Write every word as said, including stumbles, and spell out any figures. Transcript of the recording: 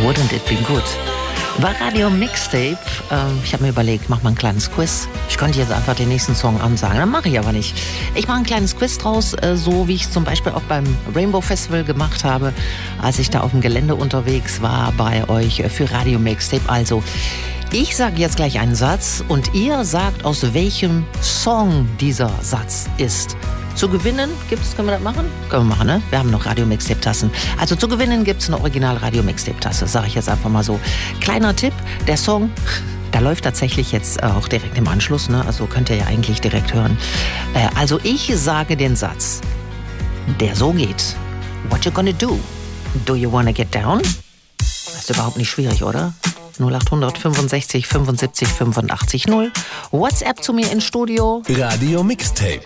Wouldn't It Be Good? War Radio Mixtape. Ähm, ich habe mir überlegt, mach mal ein kleines Quiz. Ich könnte jetzt einfach den nächsten Song ansagen, das mache ich aber nicht. Ich mache ein kleines Quiz draus, äh, so wie ich es zum Beispiel auch beim Rainbow Festival gemacht habe, als ich da auf dem Gelände unterwegs war bei euch äh, für Radio Mixtape. Also, ich sage jetzt gleich einen Satz und ihr sagt, aus welchem Song dieser Satz ist. Zu gewinnen gibt's, können wir das machen? Können wir machen, ne? Wir haben noch Radio-Mixtape-Tassen. Also zu gewinnen gibt's eine Original-Radio-Mixtape-Tasse, sage ich jetzt einfach mal so. Kleiner Tipp, der Song, der läuft tatsächlich jetzt auch direkt im Anschluss, ne? Also könnt ihr ja eigentlich direkt hören. Äh, also ich sage den Satz, der so geht. What you gonna do? Do you wanna get down? Das ist überhaupt nicht schwierig, oder? null acht hundert fünfundsechzig fünfundsiebzig fünfundachtzig null. WhatsApp zu mir ins Studio. Radio Mixtape.